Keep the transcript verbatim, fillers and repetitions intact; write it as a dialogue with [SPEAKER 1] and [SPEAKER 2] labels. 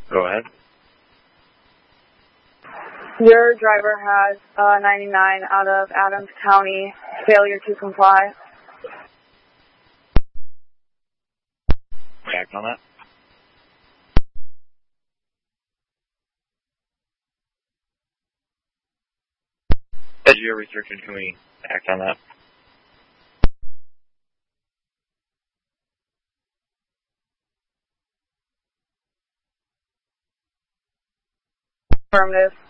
[SPEAKER 1] Go ahead.
[SPEAKER 2] Your driver has uh, ninety-nine out of Adams County, failure to comply.
[SPEAKER 1] Act on that. As your researcher, can we act on that?
[SPEAKER 2] Affirmative.